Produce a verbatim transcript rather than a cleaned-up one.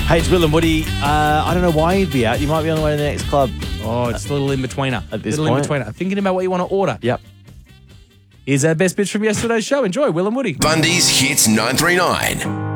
Hey, it's Will and Woody. Uh, I don't know why you'd be out. You might be on the way to the next club. Oh, it's a little in-betweener. At this little point. in-betweener. Thinking about what you want to order. Yep. Here's our best bits from yesterday's show. Enjoy, Will and Woody. Bundy's Hits nine three nine.